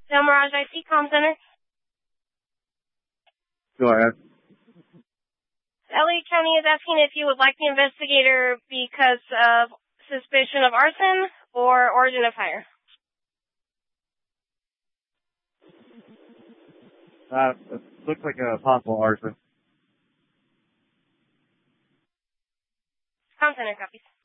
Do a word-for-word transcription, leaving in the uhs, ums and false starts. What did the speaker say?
Del Mirage I C Comm Center. Go ahead. L A County is asking if you would like the investigator because of suspicion of arson or origin of fire. Uh, it looks like a possible arson. Comm Center copies.